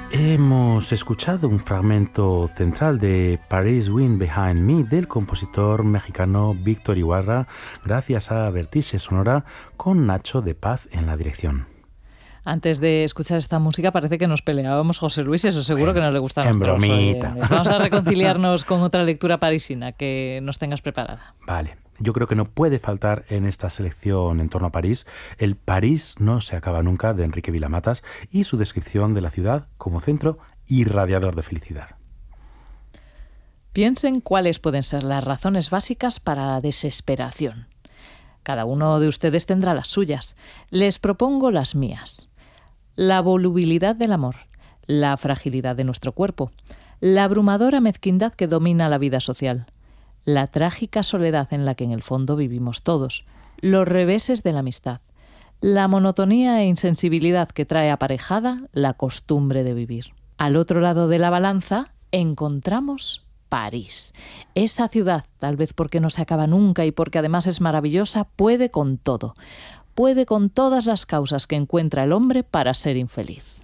Hemos escuchado un fragmento central de Paris Wind Behind Me del compositor mexicano Víctor Ibarra, gracias a Vertice Sonora, con Nacho de Paz en la dirección. Antes de escuchar esta música parece que nos peleábamos, José Luis, eso seguro que no le gusta a nuestros bromita. oyentes. Vamos a reconciliarnos con otra lectura parisina que nos tengas preparada. Vale, yo creo que no puede faltar en esta selección en torno a París el París no se acaba nunca de Enrique Vilamatas y su descripción de la ciudad como centro irradiador de felicidad. Piensen cuáles pueden ser las razones básicas para la desesperación. Cada uno de ustedes tendrá las suyas. Les propongo las mías. La volubilidad del amor, la fragilidad de nuestro cuerpo, la abrumadora mezquindad que domina la vida social, la trágica soledad en la que en el fondo vivimos todos, los reveses de la amistad, la monotonía e insensibilidad que trae aparejada la costumbre de vivir. Al otro lado de la balanza encontramos París. Esa ciudad, tal vez porque no se acaba nunca y porque además es maravillosa, puede con todo. Puede con todas las causas que encuentra el hombre para ser infeliz.